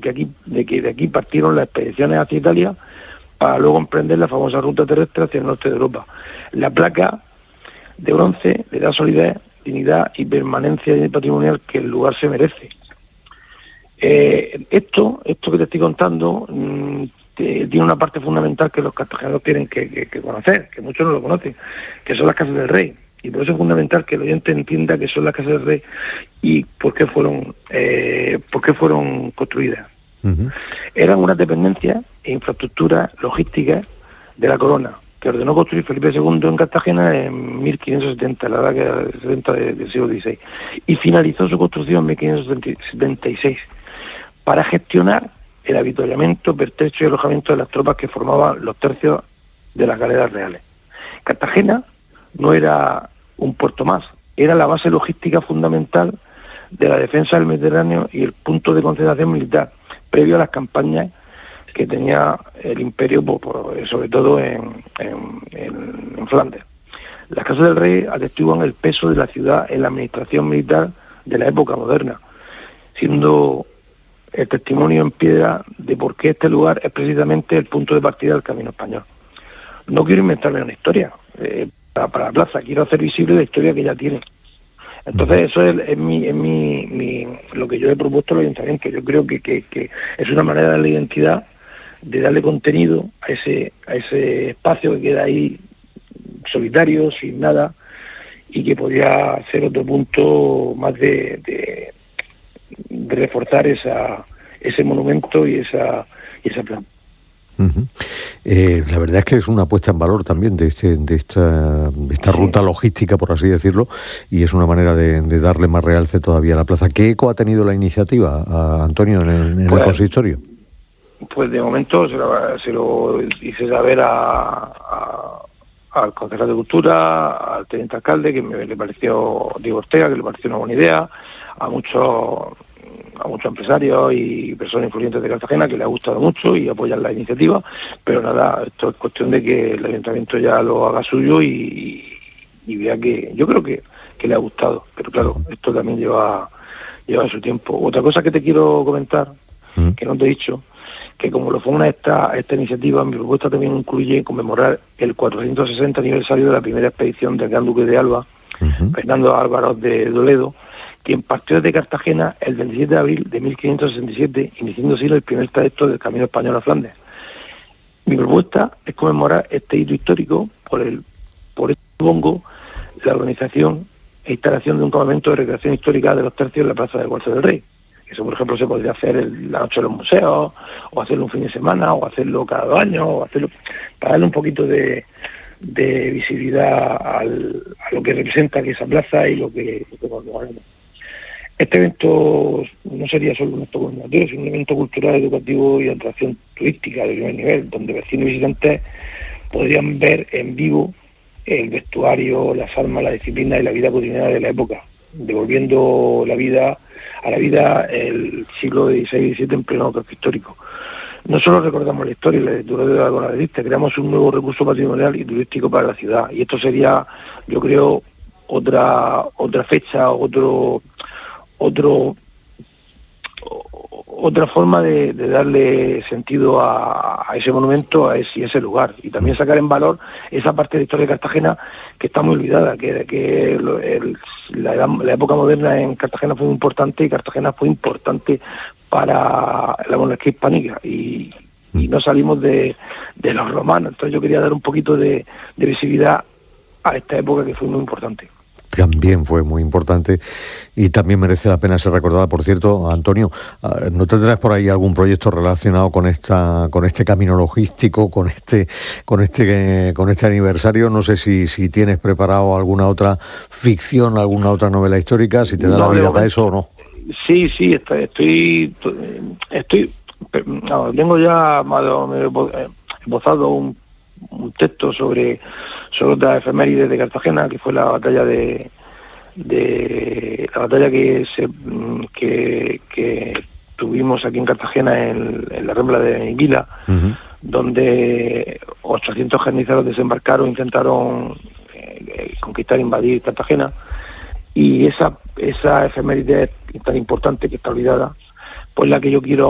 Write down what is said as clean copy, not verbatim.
que de aquí partieron las expediciones hacia Italia para luego emprender la famosa ruta terrestre hacia el norte de Europa. La placa de bronce le da solidez, dignidad y permanencia patrimonial que el lugar se merece. Esto que te estoy contando tiene una parte fundamental que los cartageneros tienen que conocer, que muchos no lo conocen, que son las casas del rey. Y por eso es fundamental que el oyente entienda que son las casas del rey y por qué fueron construidas. Uh-huh. Eran unas dependencias e infraestructuras logísticas de la corona, que ordenó construir Felipe II en Cartagena en 1570, la edad que era 70 del siglo XVI, y finalizó su construcción en 1576, para gestionar el avituallamiento, pertrecho y alojamiento de las tropas que formaban los tercios de las galeras reales. Cartagena no era un puerto más, era la base logística fundamental de la defensa del Mediterráneo y el punto de concentración militar, previo a las campañas que tenía el imperio, sobre todo en Flandes. Las casas del rey atestiguan el peso de la ciudad en la administración militar de la época moderna, siendo el testimonio en piedra de por qué este lugar es precisamente el punto de partida del camino español. No quiero inventarme una historia para la plaza, quiero hacer visible la historia que ya tiene. Entonces eso es lo que yo he propuesto al ayuntamiento. Yo creo que es una manera de darle identidad, de darle contenido a ese espacio que queda ahí solitario, sin nada, y que podría ser otro punto más de reforzar ese monumento y esa plan. Uh-huh. La verdad es que es una puesta en valor también de esta ruta logística, por así decirlo, y es una manera de darle más realce todavía a la plaza. ¿Qué eco ha tenido la iniciativa, Antonio, en el consistorio? Pues de momento se lo hice saber al concejal de Cultura, al teniente alcalde, que le pareció, Diego Ortega, que le pareció una buena idea, a muchos empresarios y personas influyentes de Cartagena que les ha gustado mucho y apoyan la iniciativa, pero nada, esto es cuestión de que el ayuntamiento ya lo haga suyo y vea que yo creo que le ha gustado, pero claro, esto también lleva su tiempo. Otra cosa que te quiero comentar, que no te he dicho, que como lo fue esta iniciativa, mi propuesta también incluye conmemorar el 460 aniversario de la primera expedición del Gran Duque de Alba, Fernando Álvaro de Toledo, quien partió desde Cartagena el 27 de abril de 1567, iniciando así el primer trayecto del camino español a Flandes. Mi propuesta es conmemorar este hito histórico por eso propongo la organización e instalación de un campamento de recreación histórica de los tercios en la Plaza del Cuarto del Rey. Eso, por ejemplo, se podría hacer la noche de los museos, o hacerlo un fin de semana, o hacerlo cada 2 años, o hacerlo para darle un poquito de visibilidad a lo que representa esa plaza y lo que valoramos. Este evento no sería solo un evento conmemorativo, sino un evento cultural, educativo y de atracción turística de primer nivel, donde vecinos y visitantes podrían ver en vivo el vestuario, las armas, la disciplina y la vida cotidiana de la época, devolviendo a la vida el siglo XVI y XVII en pleno campo histórico. No solo recordamos la historia y la lectura de la bonaderista, creamos un nuevo recurso patrimonial y turístico para la ciudad, y esto sería, yo creo, otra fecha, otra forma de darle sentido a ese monumento, a ese lugar, y también sacar en valor esa parte de la historia de Cartagena que está muy olvidada, que la época moderna en Cartagena fue muy importante, y Cartagena fue importante para la monarquía hispánica, y no salimos de los romanos. Entonces yo quería dar un poquito de visibilidad a esta época que fue muy importante. También fue muy importante y también merece la pena ser recordada. Por cierto, Antonio, ¿no tendrás por ahí algún proyecto relacionado con este camino logístico, con este aniversario? No sé si tienes preparado alguna otra ficción, alguna otra novela histórica, si te da la vida para eso o no. Sí, tengo ya esbozado un texto sobre otra efeméride de Cartagena, que fue la batalla que tuvimos aquí en Cartagena en la Rambla de Anguila, donde 800 jarniceros desembarcaron, intentaron conquistar, invadir Cartagena, y esa efeméride tan importante que está olvidada, pues la que yo quiero